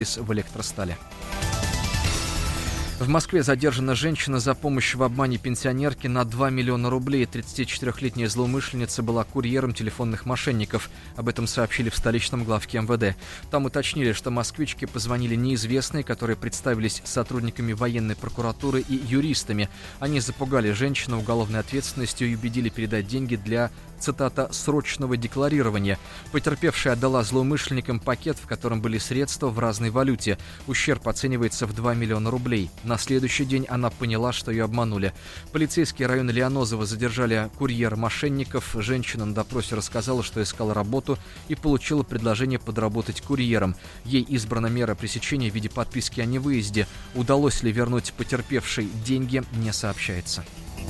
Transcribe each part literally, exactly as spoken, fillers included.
в электростали. В Москве задержана женщина за помощь в обмане пенсионерки на два миллиона рублей. тридцатичетырёхлетняя злоумышленница была курьером телефонных мошенников. Об этом сообщили в столичном главке эм вэ дэ. Там уточнили, что москвичке позвонили неизвестные, которые представились сотрудниками военной прокуратуры и юристами. Они запугали женщину уголовной ответственностью и убедили передать деньги для, цитата, «срочного декларирования». Потерпевшая отдала злоумышленникам пакет, в котором были средства в разной валюте. Ущерб оценивается в два миллиона рублей. На следующий день она поняла, что ее обманули. Полицейские района Лианозово задержали курьера мошенников. Женщина на допросе рассказала, что искала работу и получила предложение подработать курьером. Ей избрана мера пресечения в виде подписки о невыезде. Удалось ли вернуть потерпевшей деньги, не сообщается.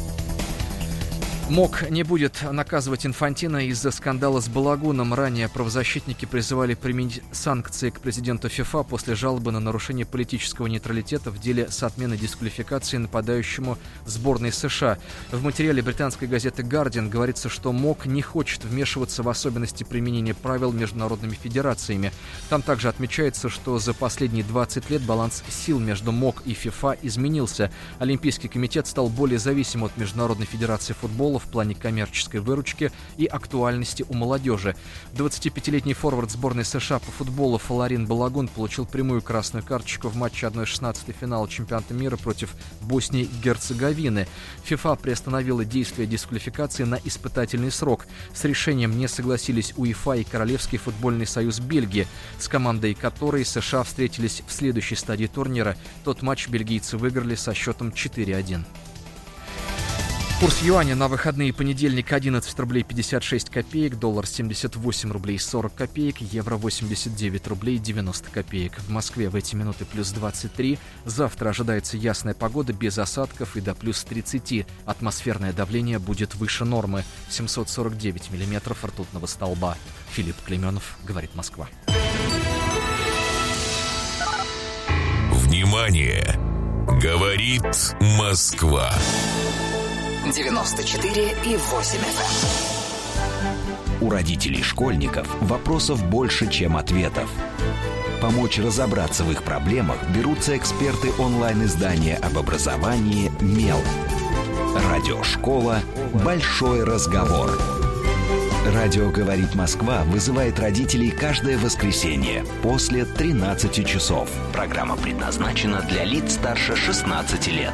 МОК не будет наказывать Инфантино из-за скандала с Балагуном. Ранее правозащитники призывали применить санкции к президенту ФИФА после жалобы на нарушение политического нейтралитета в деле с отменой дисквалификации нападающему сборной США. В материале британской газеты «Гардиан» говорится, что МОК не хочет вмешиваться в особенности применения правил международными федерациями. Там также отмечается, что за последние двадцать лет баланс сил между МОК и ФИФА изменился. Олимпийский комитет стал более зависим от Международной федерации футбола в плане коммерческой выручки и актуальности у молодежи. двадцатипятилетний форвард сборной США по футболу Фаларин Балагун получил прямую красную карточку в матче одна шестнадцатого финала чемпионата мира против Боснии и Герцеговины. ФИФА приостановила действие дисквалификации на испытательный срок. С решением не согласились УЕФА и Королевский футбольный союз Бельгии, с командой которой США встретились в следующей стадии турнира. Тот матч бельгийцы выиграли со счетом четыре один. Курс юаня на выходные: понедельник одиннадцать рублей пятьдесят шесть копеек, доллар семьдесят восемь рублей сорок копеек, евро восемьдесят девять рублей девяносто копеек. В Москве в эти минуты плюс двадцать три. Завтра ожидается ясная погода без осадков и до плюс тридцать. Атмосферное давление будет выше нормы — семьсот сорок девять миллиметров ртутного столба. Филипп Клейменов, говорит Москва. Внимание! Говорит Москва. девяносто четыре и восемь эф эм. У родителей школьников вопросов больше, чем ответов. Помочь разобраться в их проблемах берутся эксперты онлайн-издания об образовании «Мел». Радиошкола «Большой разговор». Радио «Говорит Москва» вызывает родителей каждое воскресенье после тринадцати часов. Программа предназначена для лиц старше шестнадцати лет.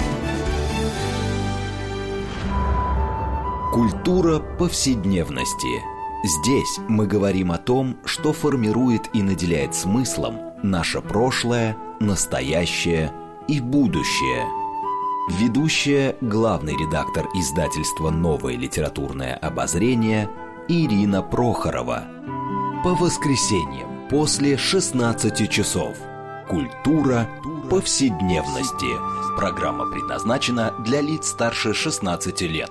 Культура повседневности. Здесь мы говорим о том, что формирует и наделяет смыслом наше прошлое, настоящее и будущее. Ведущая, главный редактор издательства «Новое литературное обозрение» Ирина Прохорова. По воскресеньям после шестнадцати часов. Культура повседневности. Программа предназначена для лиц старше шестнадцати лет.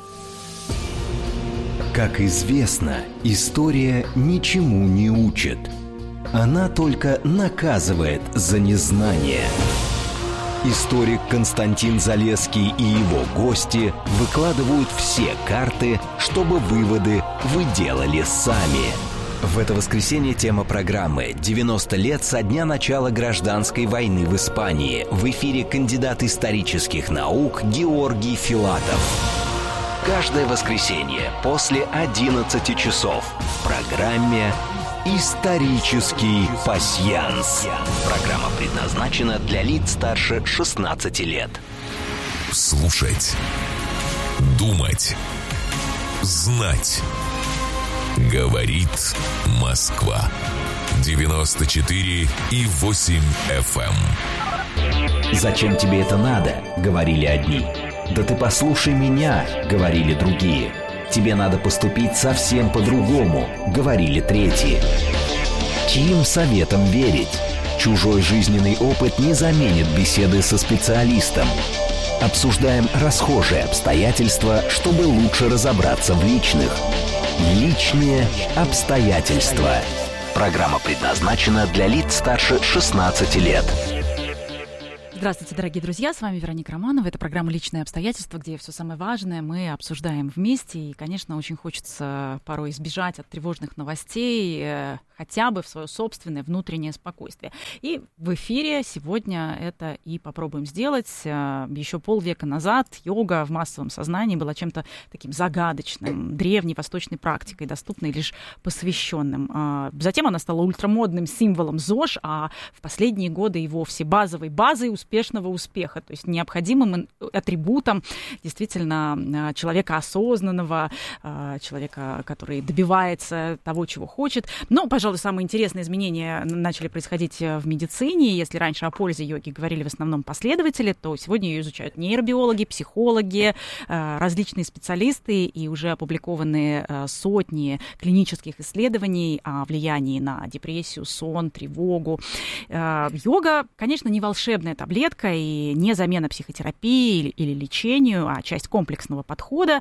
Как известно, история ничему не учит. Она только наказывает за незнание. Историк Константин Залесский и его гости выкладывают все карты, чтобы выводы вы делали сами. В это воскресенье тема программы «девяносто лет со дня начала гражданской войны в Испании». В эфире кандидат исторических наук Георгий Филатов. Каждое воскресенье после одиннадцати часов в программе «Исторический пасьянс». Программа предназначена для лиц старше шестнадцати лет. Слушать, думать, знать. Говорит Москва. девяносто четыре и восемь эф эм. «Зачем тебе это надо?» — говорили одни. «Да ты послушай меня», — говорили другие. «Тебе надо поступить совсем по-другому», — говорили третьи. Чьим советом верить? Чужой жизненный опыт не заменит беседы со специалистом. Обсуждаем расхожие обстоятельства, чтобы лучше разобраться в личных. Личные обстоятельства. Программа предназначена для лиц старше шестнадцати лет. Здравствуйте, дорогие друзья, с вами Вероника Романова. Это программа «Личные обстоятельства», где все самое важное мы обсуждаем вместе. И, конечно, очень хочется порой избежать от тревожных новостей, хотя бы в свое собственное внутреннее спокойствие. И в эфире сегодня это и попробуем сделать. Еще полвека назад йога в массовом сознании была чем-то таким загадочным, древней восточной практикой, доступной лишь посвященным. Затем она стала ультрамодным символом ЗОЖ, а в последние годы и вовсе базовой базой успешного успеха, то есть необходимым атрибутом действительно человека осознанного, человека, который добивается того, чего хочет. Но, пожалуй, самые интересные изменения начали происходить в медицине. Если раньше о пользе йоги говорили в основном последователи, то сегодня ее изучают нейробиологи, психологи, различные специалисты, и уже опубликованы сотни клинических исследований о влиянии на депрессию, сон, тревогу. Йога, конечно, не волшебная таблетка и не замена психотерапии или, или лечению, а часть комплексного подхода.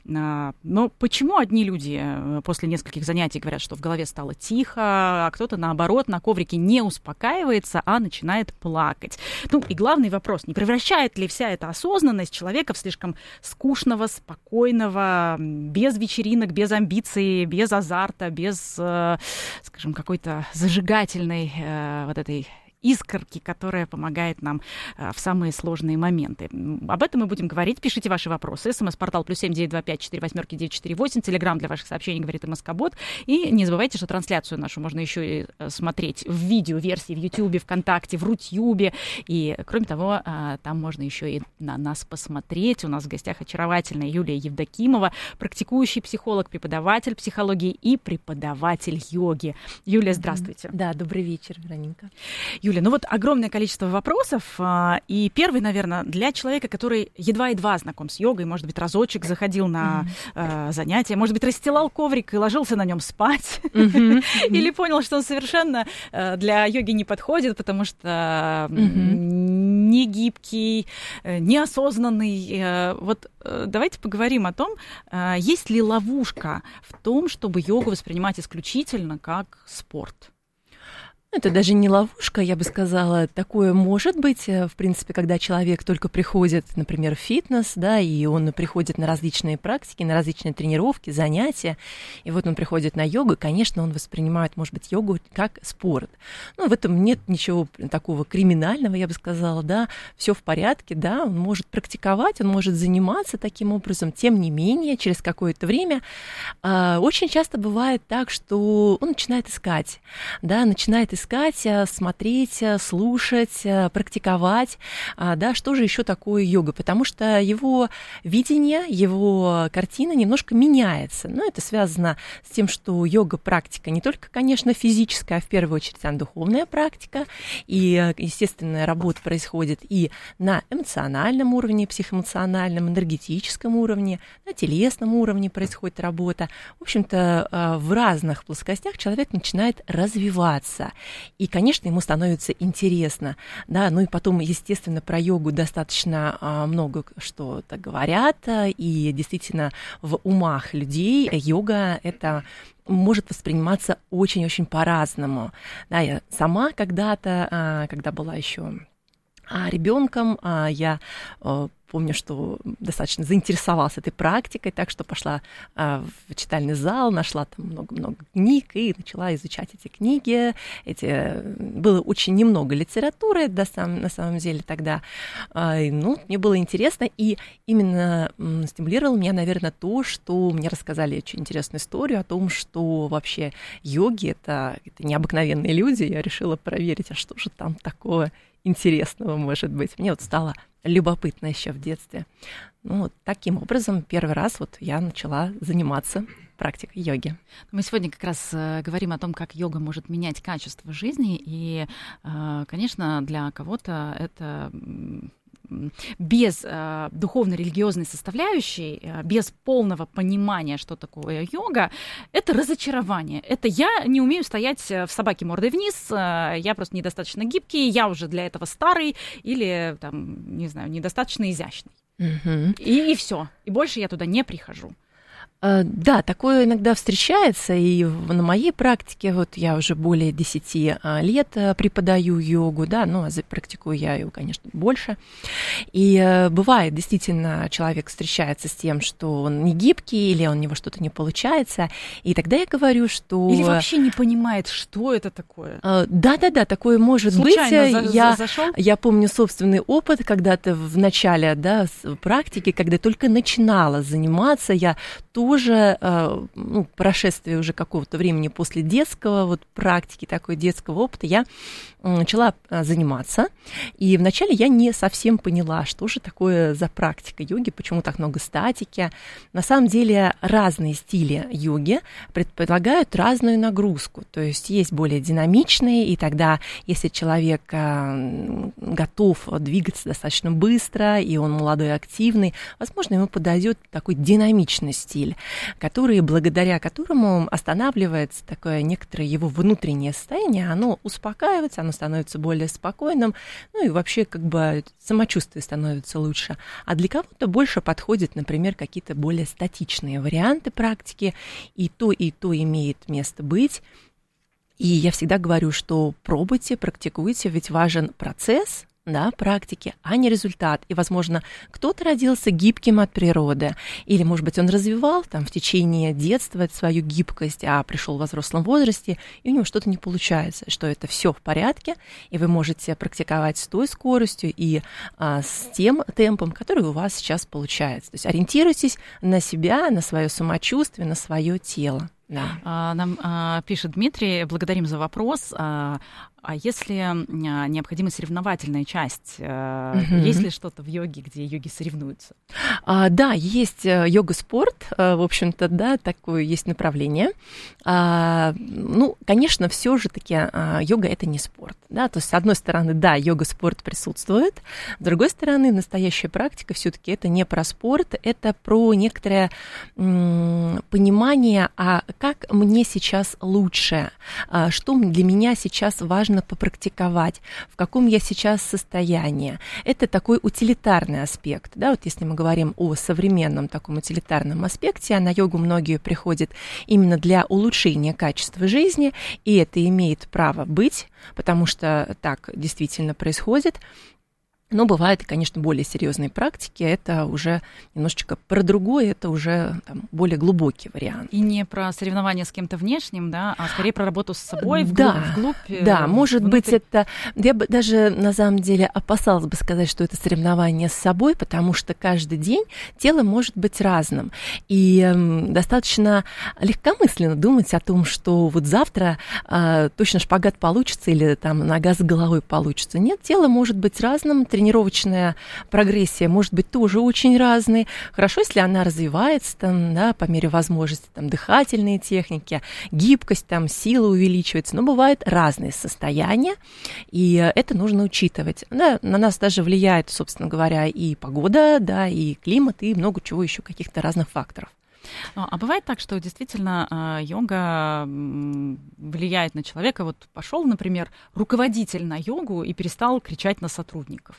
Но почему одни люди после нескольких занятий говорят, что в голове стало тихо, а кто-то, наоборот, на коврике не успокаивается, а начинает плакать? Ну и главный вопрос, не превращает ли вся эта осознанность человека в слишком скучного, спокойного, без вечеринок, без амбиций, без азарта, без, скажем, какой-то зажигательной вот этой искорки, которая помогает нам а, в самые сложные моменты. Об этом мы будем говорить. Пишите ваши вопросы. СМС-портал плюс семь девять два пять четыре восьмерки девять четыре восемь. Телеграм для ваших сообщений говорит и Москобот. И не забывайте, что трансляцию нашу можно еще и смотреть в видеоверсии в Ютьюбе, ВКонтакте, в Рутьюбе. И, кроме того, а, там можно еще и на нас посмотреть. У нас в гостях очаровательная Юлия Евдокимова, практикующий психолог, преподаватель психологии и преподаватель йоги. Юлия, здравствуйте. Да, добрый вечер, Вероника. Юля, ну вот огромное количество вопросов, и первый, наверное, для человека, который едва-едва знаком с йогой, может быть, разочек заходил на mm-hmm. занятия, может быть, расстилал коврик и ложился на нем спать, mm-hmm. или понял, что он совершенно для йоги не подходит, потому что mm-hmm. не гибкий, неосознанный. Вот давайте поговорим о том, есть ли ловушка в том, чтобы йогу воспринимать исключительно как спорт. Это даже не ловушка, я бы сказала. Такое может быть, в принципе, когда человек только приходит, например, в фитнес, да, и он приходит на различные практики, на различные тренировки, занятия, и вот он приходит на йогу, конечно, он воспринимает, может быть, йогу как спорт. Ну, в этом нет ничего такого криминального, я бы сказала, да, все в порядке, да, он может практиковать, он может заниматься таким образом, тем не менее, через какое-то время э, очень часто бывает так, что он начинает искать, да, начинает искать, смотреть, слушать, практиковать, да, что же еще такое йога, потому что его видение, его картина немножко меняется. Но это связано с тем, что йога-практика не только, конечно, физическая, а в первую очередь она духовная практика, и, естественная работа происходит и на эмоциональном уровне, психоэмоциональном, энергетическом уровне, на телесном уровне происходит работа. В общем-то, в разных плоскостях человек начинает развиваться. И, конечно, ему становится интересно, да, ну и потом, естественно, про йогу достаточно а, много что-то говорят, и действительно в умах людей йога — это может восприниматься очень-очень по-разному. Да, я сама когда-то, а, когда была еще ребенком, а, я а, помню, что достаточно заинтересовалась этой практикой, так что пошла а, в читальный зал, нашла там много-много книг и начала изучать эти книги. Эти... Было очень немного литературы, да, сам, на самом деле, тогда. А, и, ну, мне было интересно, и именно м, стимулировало меня, наверное, то, что мне рассказали очень интересную историю о том, что вообще йоги — это, это необыкновенные люди. Я решила проверить, а что же там такого интересного может быть. Мне вот стало любопытно еще в детстве. Ну, вот таким образом первый раз вот я начала заниматься практикой йоги. Мы сегодня как раз э, говорим о том, как йога может менять качество жизни, и, э, конечно, для кого-то это без э, духовно-религиозной составляющей, э, без полного понимания, что такое йога, это разочарование. Это я не умею стоять в собаке мордой вниз, э, я просто недостаточно гибкий, я уже для этого старый или, там, не знаю, недостаточно изящный. Mm-hmm. И, и все. И больше я туда не прихожу. Да, такое иногда встречается, и на моей практике, вот я уже более десяти лет преподаю йогу, да, ну, а практикую я ее, конечно, больше. И бывает, действительно, человек встречается с тем, что он не гибкий, или у него что-то не получается, и тогда я говорю, что... Или вообще не понимает, что это такое. Да-да-да, такое может Случайно быть. За- я, зашел? я помню собственный опыт, когда-то в начале, да, практики, когда только начинала заниматься, я тоже, ну, прошествие уже какого-то времени после детского вот практики, такой детского опыта, я начала заниматься, и вначале я не совсем поняла, что же такое за практика йоги, почему так много статики. На самом деле разные стили йоги предполагают разную нагрузку, то есть есть более динамичные, и тогда, если человек готов двигаться достаточно быстро, и он молодой, активный, возможно, ему подойдет такой динамичный стиль, который, благодаря которому останавливается такое некоторое его внутреннее состояние, оно успокаивается, оно становится более спокойным, ну и вообще как бы самочувствие становится лучше. А для кого-то больше подходят, например, какие-то более статичные варианты практики, и то, и то имеет место быть. И я всегда говорю, что пробуйте, практикуйте, ведь важен процесс, да, практики, а не результат. И, возможно, кто-то родился гибким от природы, или, может быть, он развивал там в течение детства свою гибкость, а пришел в взрослом возрасте, и у него что-то не получается, что это все в порядке, и вы можете практиковать с той скоростью и а, с тем темпом, который у вас сейчас получается. То есть ориентируйтесь на себя, на свое самочувствие, на свое тело. Да. А, нам а, пишет Дмитрий, благодарим за вопрос. А, а если а, необходима соревновательная часть, а, Uh-huh. есть ли что-то в йоге, где йоги соревнуются? А, да, есть йога-спорт, в общем-то, да, такое есть направление. А, ну, конечно, все же таки а, йога — это не спорт, да, то есть, с одной стороны, да, йога-спорт присутствует, с другой стороны, настоящая практика все-таки это не про спорт, это про некоторое м- понимание, а как мне сейчас лучше, а, что для меня сейчас важно попрактиковать, в каком я сейчас состоянии. Это такой утилитарный аспект, да, вот если мы говорим о современном таком утилитарном аспекте, а на йогу многие приходят именно для улучшения качества жизни, и это имеет право быть, потому что так действительно происходит. Но бывают, конечно, более серьезные практики, это уже немножечко про другое, это уже там, более глубокий вариант. И не про соревнования с кем-то внешним, да, а скорее про работу с собой, да, вглубь. Да, может внутрь. быть, это... Я бы даже, на самом деле, опасалась бы сказать, что это соревнование с собой, потому что каждый день тело может быть разным. И э, достаточно легкомысленно думать о том, что вот завтра э, точно шпагат получится или там нога с головой получится. Нет, тело может быть разным, тренировочная прогрессия может быть тоже очень разной. Хорошо, если она развивается там, да, по мере возможности, там, дыхательные техники, гибкость, там, сила увеличивается, но бывают разные состояния, и это нужно учитывать. Да, на нас даже влияет, собственно говоря, и погода, да, и климат, и много чего еще, каких-то разных факторов. А бывает так, что действительно йога влияет на человека. Вот пошел, например, руководитель на йогу и перестал кричать на сотрудников.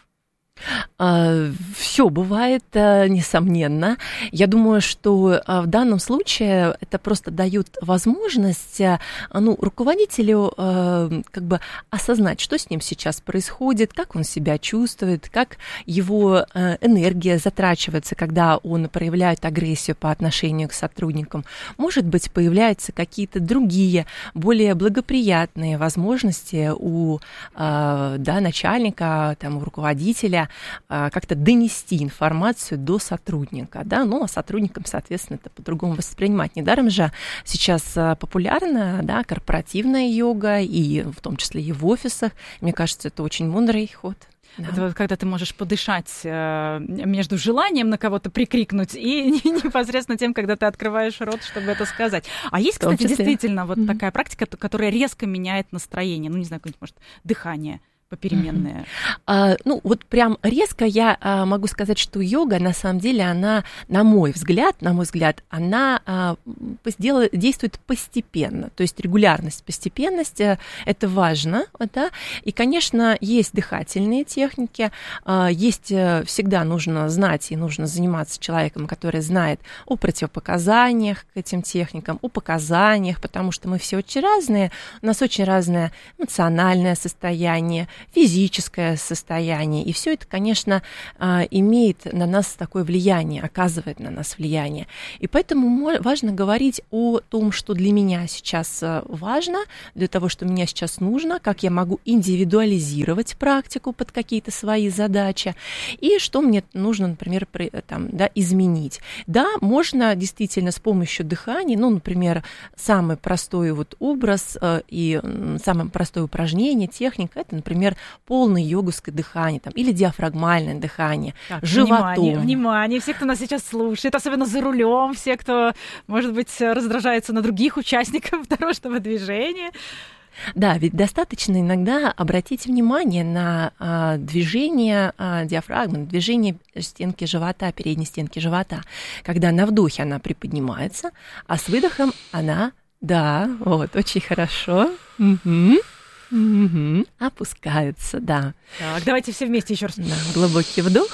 Все бывает, несомненно. Я думаю, что в данном случае это просто дает возможность, ну, руководителю как бы осознать, что с ним сейчас происходит, как он себя чувствует, как его энергия затрачивается, когда он проявляет агрессию по отношению к сотрудникам. Может быть, появляются какие-то другие, более благоприятные возможности у, да, начальника, там, у руководителя как-то донести информацию до сотрудника, да, ну, а сотрудникам, соответственно, это по-другому воспринимать. Недаром же сейчас популярна, да, корпоративная йога, и в том числе и в офисах. Мне кажется, это очень мудрый ход. Да. Это вот когда ты можешь подышать э, между желанием на кого-то прикрикнуть и непосредственно тем, когда ты открываешь рот, чтобы это сказать. А есть, кстати, действительно вот mm-hmm. такая практика, которая резко меняет настроение. Ну, не знаю, какое-нибудь, может, дыхание. попеременные? А, ну, вот прям резко я а, могу сказать, что йога, на самом деле, она, на мой взгляд, на мой взгляд, она а, сделает, действует постепенно, то есть регулярность, постепенность, а, это важно, да, и, конечно, есть дыхательные техники, а, есть, а, всегда нужно знать и нужно заниматься человеком, который знает о противопоказаниях к этим техникам, о показаниях, потому что мы все очень разные, у нас очень разное эмоциональное состояние, физическое состояние. И все это, конечно, имеет на нас такое влияние, оказывает на нас влияние. И поэтому важно говорить о том, что для меня сейчас важно, для того, что мне сейчас нужно, как я могу индивидуализировать практику под какие-то свои задачи, и что мне нужно, например, там, да, изменить. Да, можно действительно с помощью дыхания, ну, например, самый простой вот образ и самое простое упражнение, техника, это, например, полное йоговское дыхание там, или диафрагмальное дыхание, так, животом. Внимание, внимание, все, кто нас сейчас слушает, особенно за рулем, все, кто, может быть, раздражается на других участников дорожного движения. Да, ведь достаточно иногда обратить внимание на а, движение а, диафрагмы, движение стенки живота, передней стенки живота, когда на вдохе она приподнимается, а с выдохом она, да, вот, очень хорошо, угу. Угу. Опускаются, да. Так, давайте все вместе еще раз. Да, глубокий вдох,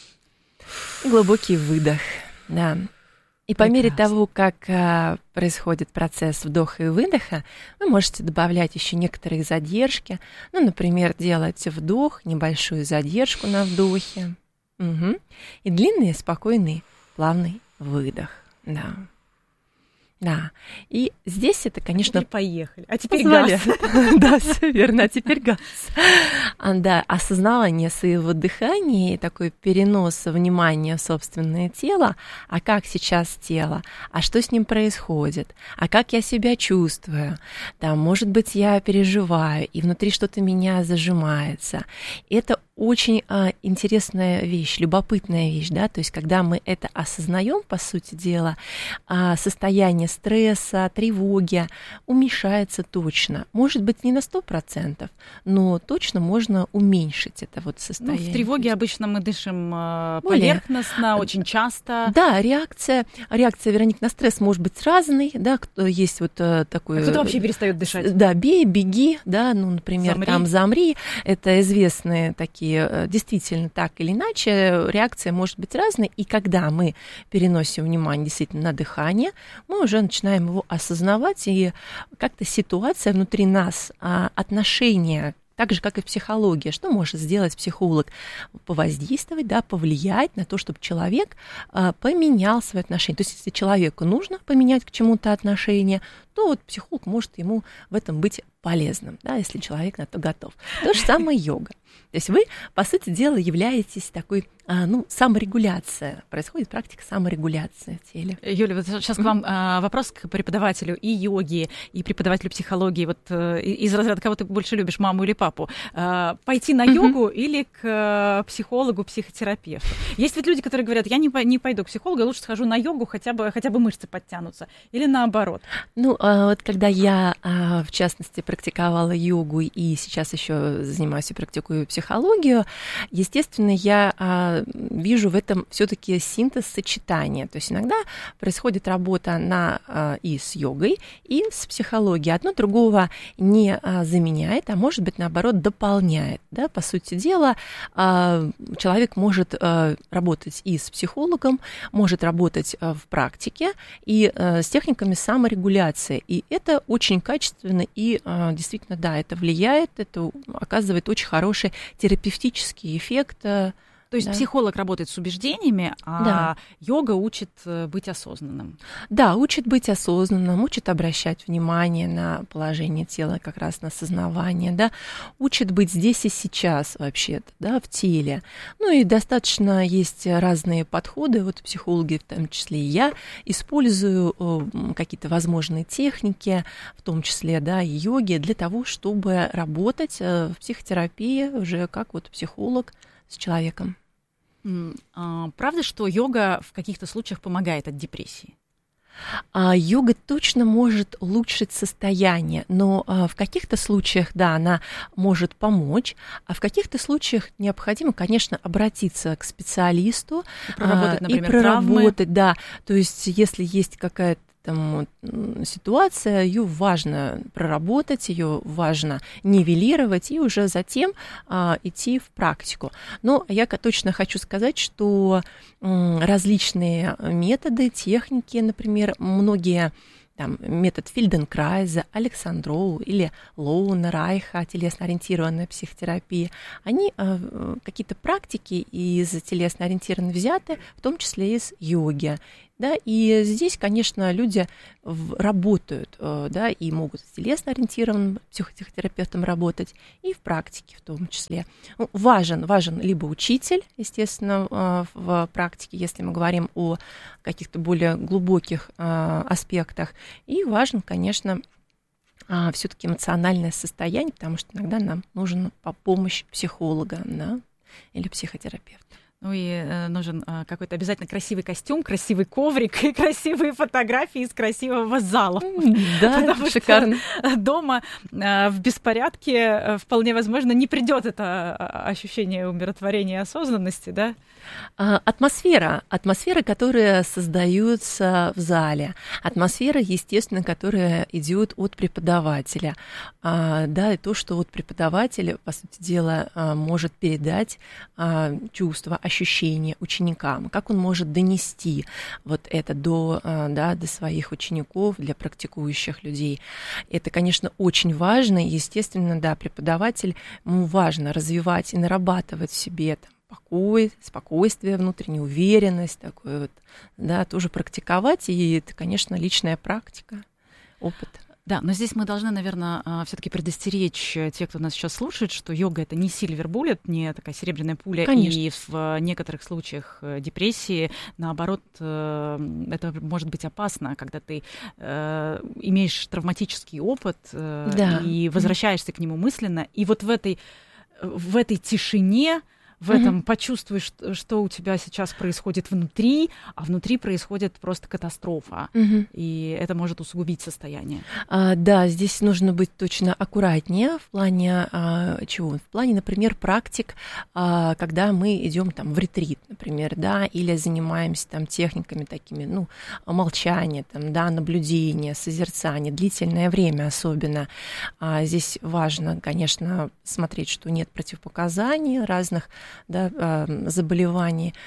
глубокий выдох, да. И по мере того, как а, происходит процесс вдоха и выдоха, вы можете добавлять еще некоторые задержки. Ну, например, делать вдох, небольшую задержку на вдохе. Угу. И длинный, спокойный, плавный выдох. Да. Да, и здесь это, конечно... А теперь поехали. А теперь позволяет. Газ. Да, все верно, а теперь газ. Да, осознавание своего дыхания и такой перенос внимания в собственное тело. А как сейчас тело? А что с ним происходит? А как я себя чувствую? Там, может быть, я переживаю, и внутри что-то меня зажимается. Это очень а, интересная вещь, любопытная вещь, да, то есть когда мы это осознаем, по сути дела, а, состояние стресса, тревоги уменьшается точно. Может быть, не на сто процентов, но точно можно уменьшить это вот состояние. Ну, в тревоге обычно мы дышим а, поверхностно, очень часто. Да, реакция, реакция, Вероника, на стресс может быть разной, да, есть вот а, такой... А кто-то вообще перестает дышать. Да, бей, беги, да, ну, например, замри. там замри, это известные такие действительно так или иначе, реакция может быть разной, и когда мы переносим внимание действительно на дыхание, мы уже начинаем его осознавать, и как-то ситуация внутри нас, отношения, так же, как и психология, что может сделать психолог? Повоздействовать, да, повлиять на то, чтобы человек поменял свои отношения. То есть, если человеку нужно поменять к чему-то отношение, то вот психолог может ему в этом быть полезным, да, если человек на то готов. То же самое йога. То есть вы, по сути дела, являетесь такой, а, ну, саморегуляция. Происходит практика саморегуляции в теле. Юля, вот сейчас mm-hmm. к вам а, вопрос к преподавателю и йоги, и преподавателю психологии. Вот а, из разряда, кого ты больше любишь, маму или папу? А, пойти на mm-hmm. йогу или к а, психологу, психотерапевту? Есть ведь люди, которые говорят, я не, не пойду к психологу, я лучше схожу на йогу, хотя бы, хотя бы мышцы подтянутся. Или наоборот? Ну, а, вот когда я, а, в частности, практиковала йогу и сейчас еще занимаюсь и практикую психологию, естественно, я а, вижу в этом все-таки синтез сочетания. То есть иногда происходит работа на, а, и с йогой, и с психологией. Одно другого не а, заменяет, а может быть, наоборот, дополняет. Да? По сути дела, а, человек может а, работать и с психологом, может работать а, в практике, и а, с техниками саморегуляции. И это очень качественно, и а, действительно, да, это влияет, это оказывает очень хороший терапевтический эффект. То есть да. Психолог работает с убеждениями, а да. йога учит быть осознанным. Да, учит быть осознанным, учит обращать внимание на положение тела, как раз на осознавание, да, учит быть здесь и сейчас вообще-то, да, в теле. Ну и достаточно есть разные подходы, вот психологи, в том числе и я, использую какие-то возможные техники, в том числе, да, и йоги, для того, чтобы работать в психотерапии уже как вот психолог с человеком. Правда, что йога в каких-то случаях помогает от депрессии? А йога точно может улучшить состояние, но а, в каких-то случаях, да, она может помочь, а в каких-то случаях необходимо, конечно, обратиться к специалисту и проработать, а, например, и проработать, травмы. Да, то есть если есть какая-то там ситуация, ее важно проработать, ее важно нивелировать и уже затем а, идти в практику. Но я точно хочу сказать, что м, различные методы, техники, например, многие там, метод Фельденкрайза, Александроу или Лоуна, Райха, телесно-ориентированная психотерапия, они э, какие-то практики из телесно-ориентированной взяты, в том числе из йоги. Да, и здесь, конечно, люди работают, да, и могут с телесно-ориентированным психотерапевтом работать, и в практике в том числе. Ну, важен, важен либо учитель, естественно, в практике, если мы говорим о каких-то более глубоких аспектах, и важен, конечно, все-таки эмоциональное состояние, потому что иногда нам нужна помощь психолога, да, или психотерапевта. Ну и э, нужен э, какой-то обязательно красивый костюм, красивый коврик и красивые фотографии из красивого зала. Да, потому шикарно. Что дома э, в беспорядке э, вполне возможно не придет это ощущение умиротворения и осознанности, да? Атмосфера, атмосфера, которая создается в зале, атмосфера, естественно, которая идет от преподавателя, да, и то, что вот преподаватель, по сути дела, может передать чувства, ощущения ученикам, как он может донести вот это до, да, до своих учеников, для практикующих людей. Это, конечно, очень важно, и, естественно, да, преподаватель, ему важно развивать и нарабатывать в себе там покой, спокойствие, внутреннюю уверенность, такое вот, да, тоже практиковать, и это, конечно, личная практика, опыт. Да, но здесь мы должны, наверное, все-таки предостеречь тех, кто нас сейчас слушает, что йога — это не silver bullet, не такая серебряная пуля, Конечно. И в некоторых случаях депрессии, наоборот, это может быть опасно, когда ты э, имеешь травматический опыт э, да. и возвращаешься к нему мысленно, и вот в этой, в этой тишине в этом mm-hmm. почувствуешь, что у тебя сейчас происходит внутри, а внутри происходит просто катастрофа, mm-hmm. и это может усугубить состояние. А, да, здесь нужно быть точно аккуратнее в плане а, чего? В плане, например, практик, а, когда мы идем там в ретрит, например, да, или занимаемся там техниками такими, ну, молчания, там, да, наблюдения, созерцания, длительное время особенно. А, здесь важно, конечно, смотреть, что нет противопоказаний разных, да, заболеваний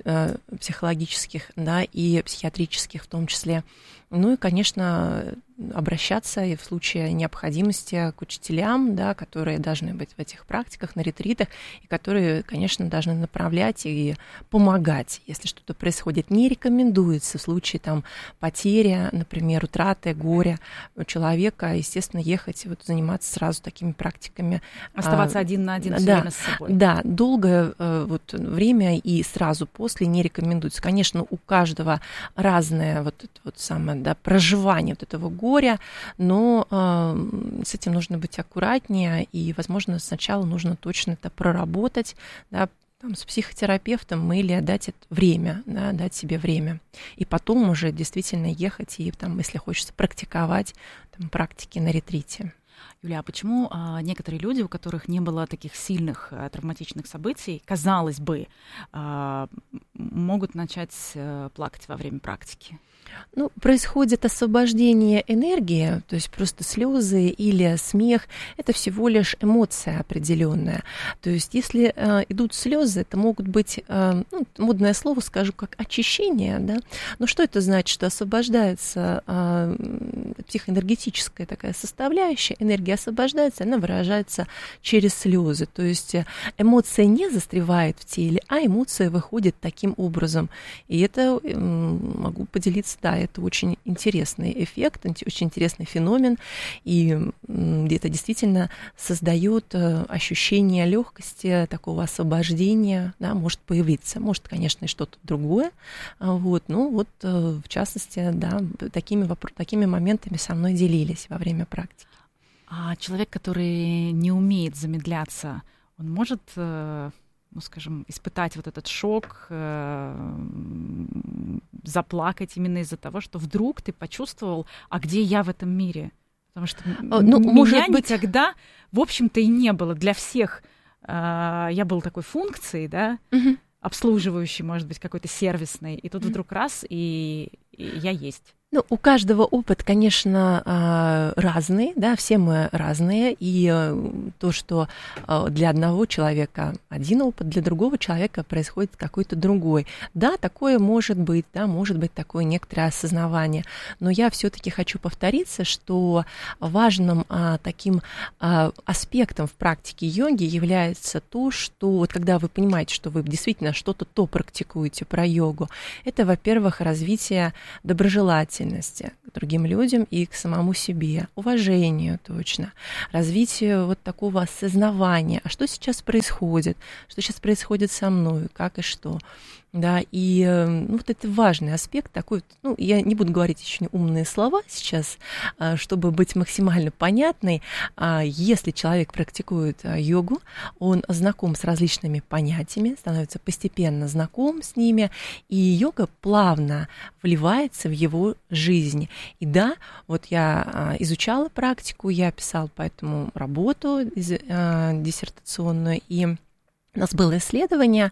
психологических, да, и психиатрических в том числе. Ну и, конечно, обращаться и в случае необходимости к учителям, да, которые должны быть в этих практиках, на ретритах, и которые, конечно, должны направлять и помогать, если что-то происходит. Не рекомендуется в случае там, потери, например, утраты, горя у человека, естественно, ехать, вот, заниматься сразу такими практиками. Оставаться а, один на один да, время с собой. Да, долгое вот, время и сразу после не рекомендуется. Конечно, у каждого разное вот это вот самое, да, проживание вот этого горя, горя, но э, с этим нужно быть аккуратнее, и, возможно, сначала нужно точно это проработать, да, там, с психотерапевтом или дать это время, да, дать себе время. И потом уже действительно ехать и, там, если хочется, практиковать там, практики на ретрите. Юля, а почему а, некоторые люди, у которых не было таких сильных а, травматичных событий, казалось бы, а, могут начать а, плакать во время практики? Ну, происходит освобождение энергии, то есть просто слезы или смех, это всего лишь эмоция определенная. То есть если э, идут слезы, это могут быть, э, ну, модное слово скажу, как очищение, да. Но что это значит? Что освобождается э, психоэнергетическая такая составляющая, энергия освобождается, она выражается через слезы. То есть эмоция не застревает в теле, а эмоция выходит таким образом. И это э, могу поделиться. Да, это очень интересный эффект, очень интересный феномен, и это действительно создает ощущение легкости, такого освобождения, да, может появиться, может, конечно, и что-то другое, вот, ну вот, в частности, да, такими, такими моментами со мной делились во время практики. А человек, который не умеет замедляться, он может ну, скажем, испытать вот этот шок, э, заплакать именно из-за того, что вдруг ты почувствовал, а где я в этом мире? Потому что ну, меня может быть... никогда, в общем-то, и не было. Для всех э, я был такой функцией, да, Угу. обслуживающей, может быть, какой-то сервисной, и тут вдруг раз, и, и я есть. Ну, у каждого опыт, конечно, разный, да, все мы разные, и то, что для одного человека один опыт, для другого человека происходит какой-то другой. Да, такое может быть, да, может быть такое некоторое осознавание, но я все-таки хочу повториться, что важным а, таким а, аспектом в практике йоги является то, что вот когда вы понимаете, что вы действительно что-то то практикуете про йогу, это, во-первых, развитие доброжелательности к другим людям и к самому себе, уважению точно, развитию вот такого осознавания, а что сейчас происходит, что сейчас происходит со мной, как и что. Да, и ну, вот это важный аспект такой, ну, я не буду говорить еще умные слова сейчас, чтобы быть максимально понятной. Если человек практикует йогу, он знаком с различными понятиями, становится постепенно знаком с ними, и йога плавно вливается в его жизнь. И да, вот я изучала практику, я писала по этому работу диссертационную, и у нас было исследование,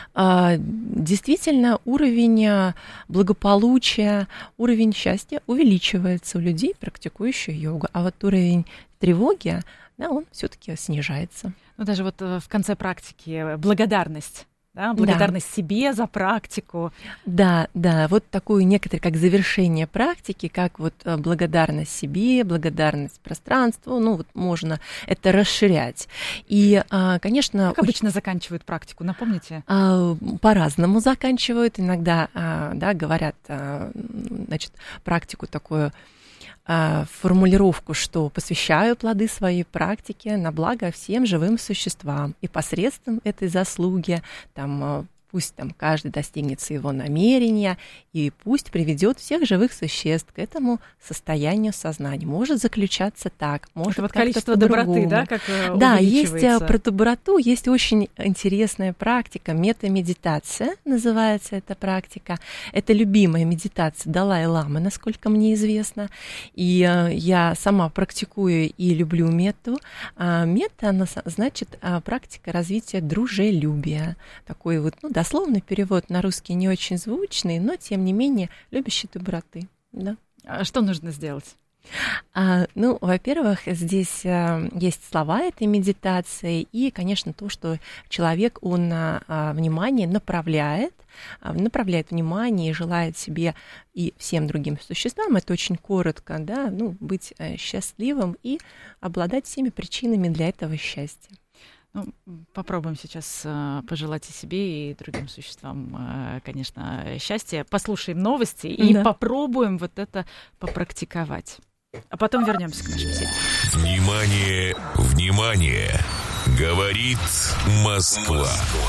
действительно уровень благополучия, уровень счастья увеличивается у людей, практикующих йогу, а вот уровень тревоги, да, он все-таки снижается. Ну, даже вот в конце практики благодарность. Да, благодарность да. себе за практику. Да, да, вот такое некоторое как завершение практики, как вот благодарность себе, благодарность пространству, ну вот можно это расширять. И, конечно... Как обычно очень... заканчивают практику, напомните? По-разному заканчивают, иногда, да, говорят, значит, практику такую, формулировку, что посвящаю плоды своей практики на благо всем живым существам. И посредством этой заслуги там, пусть там каждый достигнет своего намерения, и пусть приведет всех живых существ к этому состоянию сознания. Может заключаться так, может это вот количество доброты, да, как да, есть про доброту, есть очень интересная практика, метамедитация называется эта практика. Это любимая медитация Далай-ламы, насколько мне известно, и я сама практикую и люблю мету. Мета, она значит практика развития дружелюбия, такой вот, ну, дословный перевод на русский не очень звучный, но, тем не менее, любящий доброты. Да. А что нужно сделать? А, ну, во-первых, здесь а, есть слова этой медитации, и, конечно, то, что человек, он а, внимание направляет, а, направляет внимание и желает себе и всем другим существам, это очень коротко, да, ну, быть а, счастливым и обладать всеми причинами для этого счастья. Ну, попробуем сейчас э, пожелать и себе, и другим существам, э, конечно, счастья. Послушаем новости и да. попробуем вот это попрактиковать. А потом вернемся к нашей беседе. Внимание, внимание! Говорит Москва.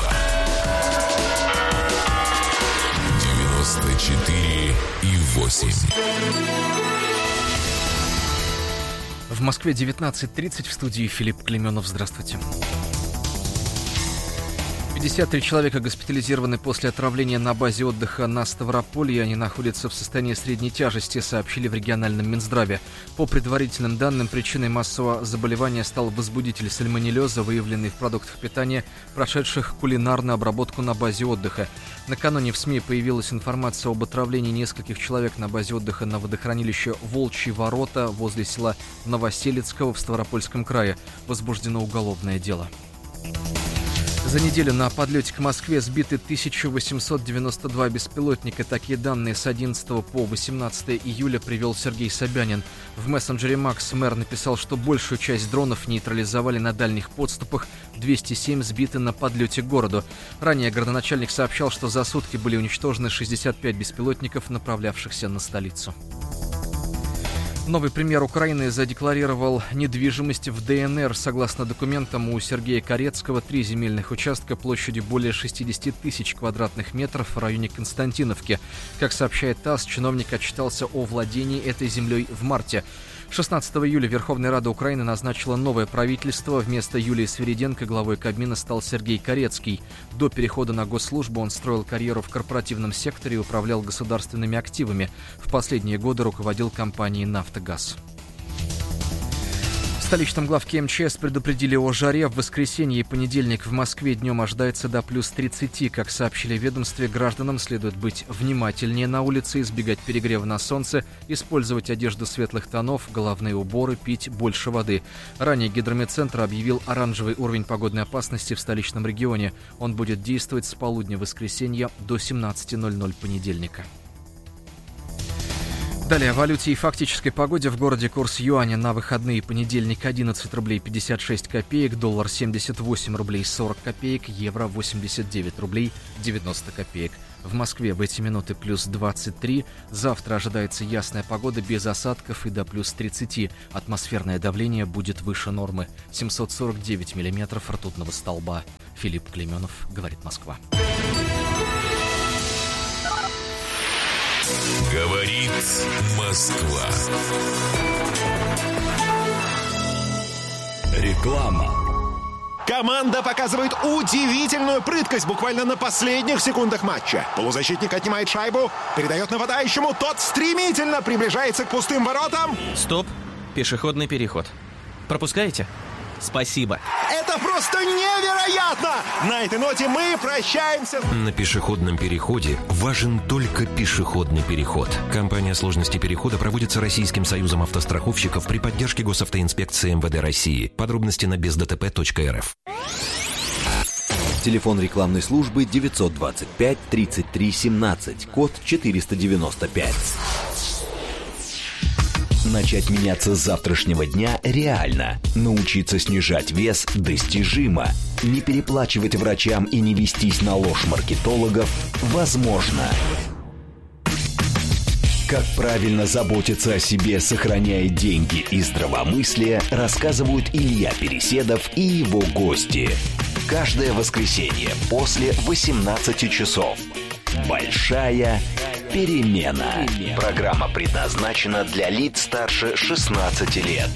девяносто четыре и восемь. В Москве девятнадцать тридцать, в студии Филипп Клеменов. Здравствуйте. пятьдесят три человека госпитализированы после отравления на базе отдыха на Ставрополье. Они находятся в состоянии средней тяжести, сообщили в региональном Минздраве. По предварительным данным, причиной массового заболевания стал возбудитель сальмонеллеза, выявленный в продуктах питания, прошедших кулинарную обработку на базе отдыха. Накануне в СМИ появилась информация об отравлении нескольких человек на базе отдыха на водохранилище «Волчьи ворота» возле села Новоселицкого в Ставропольском крае. Возбуждено уголовное дело. За неделю на подлете к Москве сбиты тысяча восемьсот девяносто два беспилотника. Такие данные с одиннадцатого по восемнадцатое июля привел Сергей Собянин. В мессенджере Макс мэр написал, что большую часть дронов нейтрализовали на дальних подступах, двести семь сбиты на подлете к городу. Ранее городоначальник сообщал, что за сутки были уничтожены шестьдесят пять беспилотников, направлявшихся на столицу. Новый премьер Украины задекларировал недвижимость в ДНР. Согласно документам, у Сергея Корецкого три земельных участка площадью более шестьдесят тысяч квадратных метров в районе Константиновки. Как сообщает ТАСС, чиновник отчитался о владении этой землей в марте. шестнадцатого июля Верховная Рада Украины назначила новое правительство. Вместо Юлии Свириденко главой Кабмина стал Сергей Корецкий. До перехода на госслужбу он строил карьеру в корпоративном секторе и управлял государственными активами. В последние годы руководил компанией «Нафтогаз». В столичном главке эм че эс предупредили о жаре. В воскресенье и понедельник в Москве днем ожидается до плюс тридцати. Как сообщили в ведомстве, гражданам следует быть внимательнее на улице, избегать перегрева на солнце, использовать одежду светлых тонов, головные уборы, пить больше воды. Ранее Гидрометцентр объявил оранжевый уровень погодной опасности в столичном регионе. Он будет действовать с полудня воскресенья до семнадцати ноль-ноль понедельника. Далее о валюте и фактической погоде. В городе курс юаня на выходные: понедельник одиннадцать рублей пятьдесят шесть копеек, доллар семьдесят восемь рублей сорок копеек, евро восемьдесят девять рублей девяносто копеек. В Москве в эти минуты плюс двадцать три. Завтра ожидается ясная погода без осадков и до плюс тридцати. Атмосферное давление будет выше нормы. семьсот сорок девять миллиметров ртутного столба. Филипп Клейменов, говорит Москва. Говорит Москва. Реклама. Команда показывает удивительную прыткость буквально на последних секундах матча. Полузащитник отнимает шайбу, передает нападающему, тот стремительно приближается к пустым воротам. Стоп, пешеходный переход. Пропускаете? Спасибо. Это просто невероятно! На этой ноте мы прощаемся. На пешеходном переходе важен только пешеходный переход. Компания сложности перехода проводится Российским союзом автостраховщиков при поддержке госавтоинспекции эм вэ дэ России. Подробности на без дэ тэ пэ точка эр эф. Телефон рекламной службы девятьсот двадцать пять тридцать три семнадцать, код четыреста девяносто пять. Начать меняться с завтрашнего дня реально. Научиться снижать вес достижимо. Не переплачивать врачам и не вестись на ложь маркетологов возможно. Как правильно заботиться о себе, сохраняя деньги и здравомыслие, рассказывают Илья Переседов и его гости. Каждое воскресенье после восемнадцати часов. Большая перемена. Программа предназначена для лиц старше шестнадцати лет.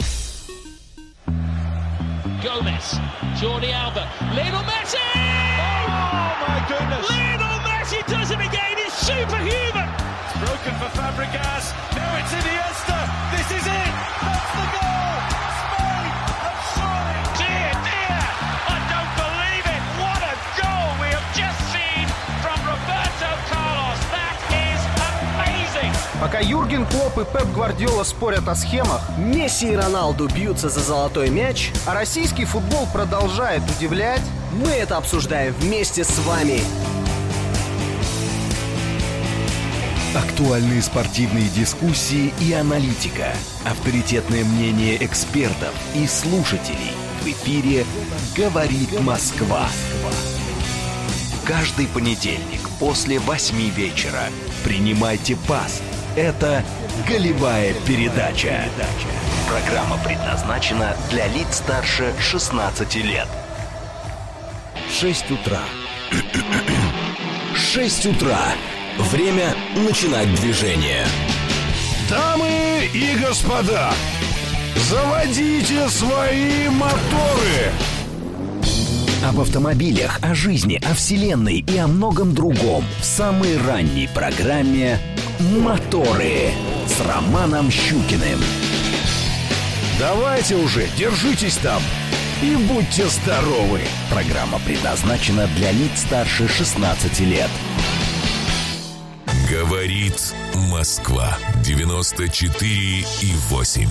Gomez, Jordi Alba, Lionel Messi! Oh my goodness! Lionel Messi does it again. He's superhuman. It's broken for Fabregas. Now it's Iniesta. This is it. That's the goal. Spain have soared. Dear, dear, I don't believe it. What a goal we have just seen from Roberto Carlos. That is amazing. Пока Юрген Клопп и Пеп Гвардиола спорят о схемах, Месси и Роналду бьются за золотой мяч, а российский футбол продолжает удивлять, мы это обсуждаем вместе с вами. Актуальные спортивные дискуссии и аналитика. Авторитетное мнение экспертов и слушателей. В эфире «Говорит Москва». Каждый понедельник после восьми вечера принимайте пас. Это «Голевая передача». Программа предназначена для лиц старше шестнадцати лет. Шесть утра. Шесть утра. Время начинать движение. Дамы и господа, заводите свои моторы. Об автомобилях, о жизни, о вселенной и о многом другом в самой ранней программе «Моторы» с Романом Щукиным. Давайте уже, держитесь там и будьте здоровы. Программа предназначена для лиц старше шестнадцати лет. Говорит Москва. девяносто четыре и восемь.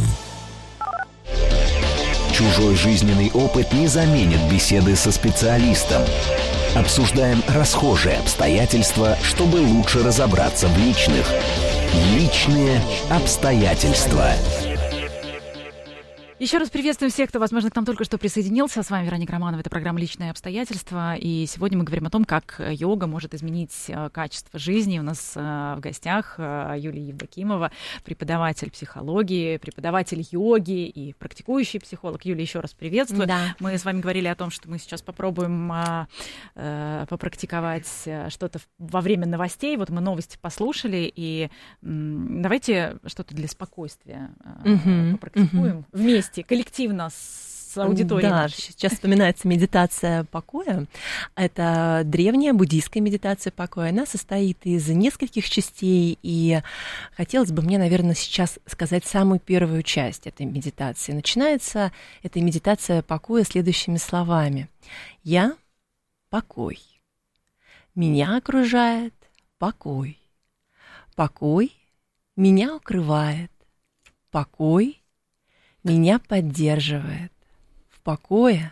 Чужой жизненный опыт не заменит беседы со специалистом. Обсуждаем расхожие обстоятельства, чтобы лучше разобраться в личных. Личные обстоятельства. Еще раз приветствуем всех, кто, возможно, к нам только что присоединился. С вами Вероника Романова. Это программа «Личные обстоятельства». И сегодня мы говорим о том, как йога может изменить качество жизни. У нас в гостях Юлия Евдокимова, преподаватель психологии, преподаватель йоги и практикующий психолог. Юлия, еще раз приветствую. Да. Мы с вами говорили о том, что мы сейчас попробуем а, а, попрактиковать что-то во время новостей. Вот мы новости послушали, и м, давайте что-то для спокойствия а, угу, попрактикуем угу. вместе, коллективно с аудиторией. Да, сейчас вспоминается медитация покоя. Это древняя буддийская медитация покоя. Она состоит из нескольких частей, и хотелось бы мне, наверное, сейчас сказать самую первую часть этой медитации. Начинается эта медитация покоя следующими словами. «Я — покой. Меня окружает покой. Покой меня укрывает. Покой меня поддерживает. В покое